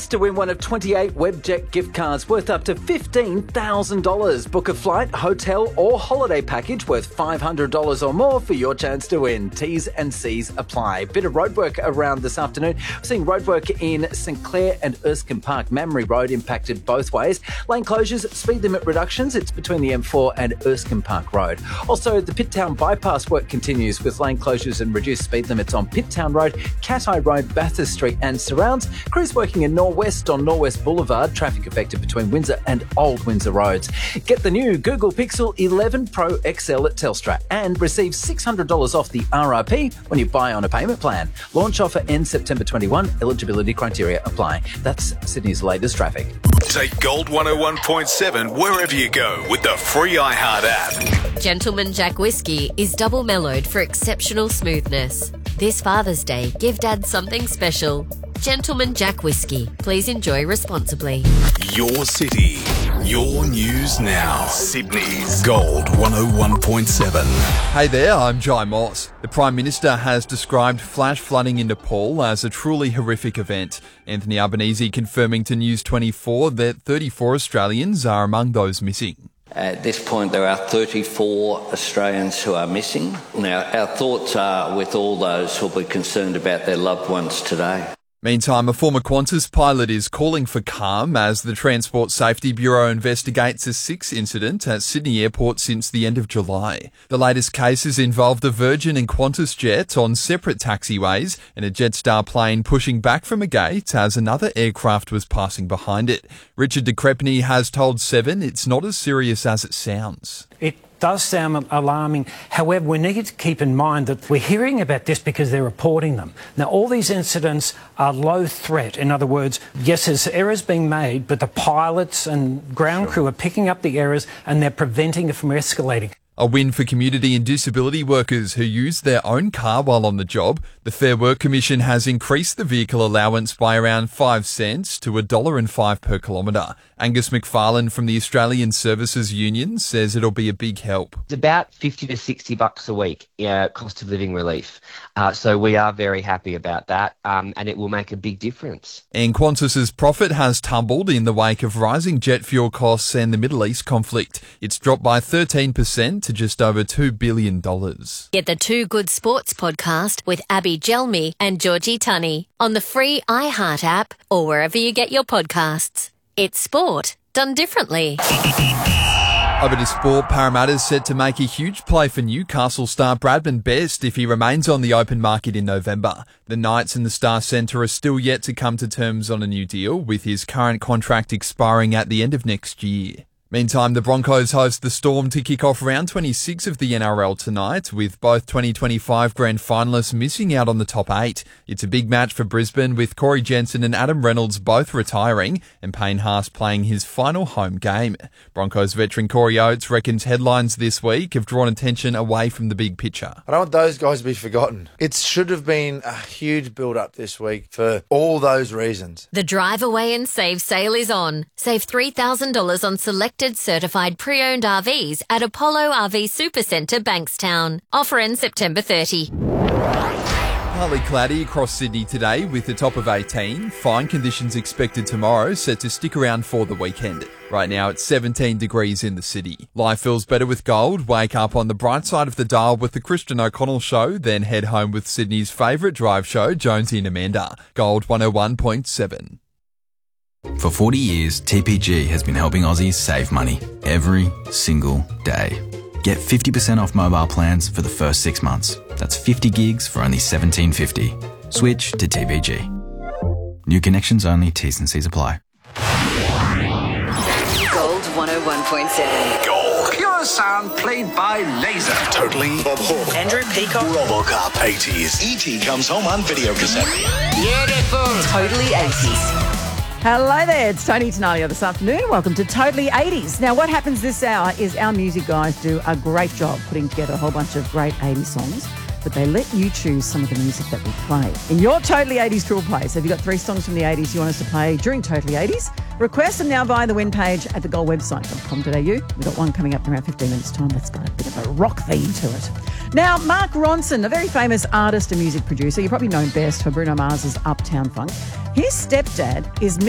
chance to win one of 28 Webjet gift cards worth up to $15,000. Book a flight, hotel or holiday package worth $500 or more for your chance to win. T's and C's apply. Bit of roadwork around this afternoon. We're seeing roadwork in St Clair and Erskine Park. Mamre Road impacted both ways. Lane closures, speed limit reductions. It's between the M4 and Erskine Park Road. Also, the Pitt-Town bypass work continues with lane closures and reduced speed limits on Pitt-Town Road, Cat-Eye Road, Bathurst Street and surrounds. Crews working in Norwest on Norwest Boulevard. Traffic affected between Windsor and Old Windsor Roads. Get the new Google Pixel 11 Pro XL at Telstra and receive $600 off the RRP when you buy on a payment plan. Launch offer ends September 21. Eligibility criteria apply. That's Sydney's latest traffic. Take Gold 101.7 wherever you go with the free iHeart app. Gentleman Jack Whiskey is double mellowed for exceptional smoothness. This Father's Day, give Dad something special. Gentleman Jack Whiskey. Please enjoy responsibly. Your city, your news now. Sydney's Gold 101.7. Hey there, I'm Jai Moss. The Prime Minister has described flash flooding in Nepal as a truly horrific event. Anthony Albanese confirming to News 24 that 34 Australians are among those missing. At this point, there are 34 Australians who are missing. Now, our thoughts are with all those who will be concerned about their loved ones today. Meantime, a former Qantas pilot is calling for calm as the Transport Safety Bureau investigates a 6 incident at Sydney Airport since the end of July. The latest cases involved a Virgin and Qantas jet on separate taxiways and a Jetstar plane pushing back from a gate as another aircraft was passing behind it. Richard de Crespigny has told Seven it's not as serious as it sounds. It does sound alarming. However, we need to keep in mind that we're hearing about this because they're reporting them. Now, all these incidents are low threat. In other words, yes, there's errors being made, but the pilots and ground crew are picking up the errors and they're preventing it from escalating. A win for community and disability workers who use their own car while on the job. The Fair Work Commission has increased the vehicle allowance by around 5 cents to $1.05 per kilometre. Angus McFarlane from the Australian Services Union says it'll be a big help. It's about $50 to $60 a week, cost of living relief. So we are very happy about that, and it will make a big difference. And Qantas's profit has tumbled in the wake of rising jet fuel costs and the Middle East conflict. It's dropped by 13% to just over $2 billion. Get the Two Good Sports podcast with Abby Gelmi and Georgie Tunney on the free iHeart app or wherever you get your podcasts. It's sport done differently. Over to sport, Parramatta's set to make a huge play for Newcastle star Bradman Best if he remains on the open market in November. The Knights and the Star Centre are still yet to come to terms on a new deal, with his current contract expiring at the end of next year. Meantime, the Broncos host the Storm to kick off round 26 of the NRL tonight, with both 2025 grand finalists missing out on the top 8. It's a big match for Brisbane, with Corey Jensen and Adam Reynolds both retiring and Payne Haas playing his final home game. Broncos veteran Corey Oates reckons headlines this week have drawn attention away from the big picture. I don't want those guys to be forgotten. It should have been a huge build-up this week for all those reasons. The Drive Away and Save sale is on. Save $3,000 on selected certified pre-owned RVs at Apollo RV Supercentre, Bankstown. Offer ends September 30. Partly cloudy across Sydney today with a top of 18. Fine conditions expected tomorrow, set to stick around for the weekend. Right now it's 17 degrees in the city. Life feels better with gold. Wake up on the bright side of the dial with the Christian O'Connell Show, then head home with Sydney's favourite drive show, Jonesy and Amanda. Gold 101.7. For 40 years, TPG has been helping Aussies save money every single day. Get 50% off mobile plans for the first 6 months. That's 50 gigs for only $17.50. Switch to TPG. New connections only, T's and C's apply. Gold 101.7. Gold. Pure sound played by laser. Totally. Andrew Peacock. Robocop 80s. E.T. comes home on video cassette. Beautiful. Totally 80s. Hello there, it's Tony Tenalia this afternoon. Welcome to Totally 80s. Now, what happens this hour is our music guys do a great job putting together a whole bunch of great 80s songs, but they let you choose some of the music that we play. In your Totally 80s Drill Play, so if you've got 3 songs from the 80s you want us to play during Totally 80s, request them now via the win page at thegoldwebsite.com.au. We've got one coming up in around 15 minutes' time that's got a bit of a rock theme to it. Now, Mark Ronson, a very famous artist and music producer, you probably know him best for Bruno Mars's Uptown Funk. His stepdad is